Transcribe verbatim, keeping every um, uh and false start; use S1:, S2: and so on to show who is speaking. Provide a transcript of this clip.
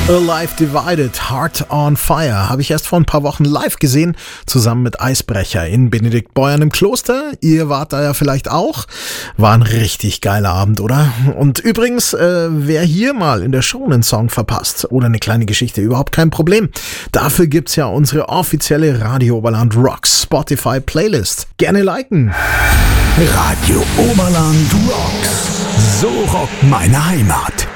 S1: Alive Divided, Heart on Fire habe ich erst vor ein paar Wochen live gesehen, zusammen mit Eisbrecher in Benediktbeuern im Kloster. Ihr wart da ja vielleicht auch. War ein richtig geiler Abend, oder? Und übrigens, äh, wer hier mal in der Show einen Song verpasst oder eine kleine Geschichte, überhaupt kein Problem. Dafür gibt's ja unsere offizielle Radio Oberland Rocks Spotify Playlist. Gerne liken.
S2: Radio Oberland Rocks. So rockt meine Heimat.